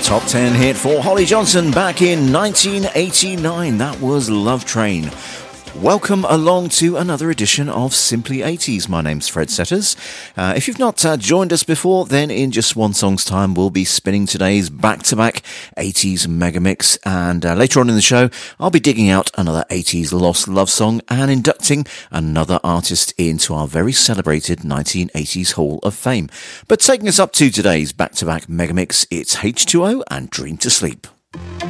Top 10 hit for Holly Johnson back in 1989. That was Love Train. Welcome along to another edition of Simply 80s. My name's Fred Setters. If you've not joined us before, then in just one song's time, we'll be spinning today's back-to-back 80s megamix. And later on in the show, I'll be digging out another 80s lost love song and inducting another artist into our very celebrated 1980s Hall of Fame. But taking us up to today's back-to-back megamix, it's H2O and Dream to Sleep.